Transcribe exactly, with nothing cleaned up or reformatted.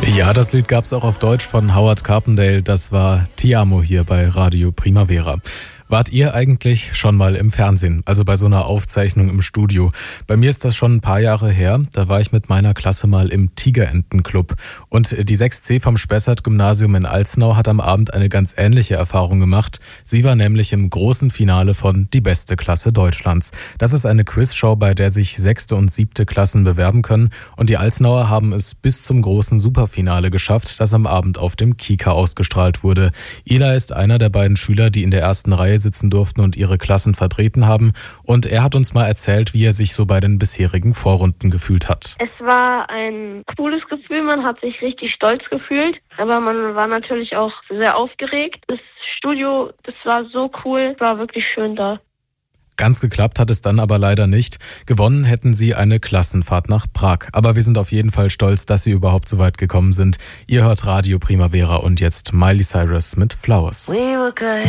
Ja, das Lied gab's auch auf Deutsch von Howard Carpendale. Das war Ti Amo hier bei Radio Primavera. Wart ihr eigentlich schon mal im Fernsehen, also bei so einer Aufzeichnung im Studio? Bei mir ist das schon ein paar Jahre her. Da war ich mit meiner Klasse mal im Tigerentenclub. Und die sechs C vom Spessart-Gymnasium in Alzenau hat am Abend eine ganz ähnliche Erfahrung gemacht. Sie war nämlich im großen Finale von Die beste Klasse Deutschlands. Das ist eine Quizshow, bei der sich sechste und siebte Klassen bewerben können. Und die Alzenauer haben es bis zum großen Superfinale geschafft, das am Abend auf dem Kika ausgestrahlt wurde. Ila ist einer der beiden Schüler, die in der ersten Reihe sitzen durften und ihre Klassen vertreten haben. Und er hat uns mal erzählt, wie er sich so bei den bisherigen Vorrunden gefühlt hat. Es war ein cooles Gefühl, man hat sich richtig stolz gefühlt, aber man war natürlich auch sehr aufgeregt. Das Studio, das war so cool, war wirklich schön da. Ganz geklappt hat es dann aber leider nicht. Gewonnen hätten sie eine Klassenfahrt nach Prag. Aber wir sind auf jeden Fall stolz, dass sie überhaupt so weit gekommen sind. Ihr hört Radio Primavera und jetzt Miley Cyrus mit Flowers.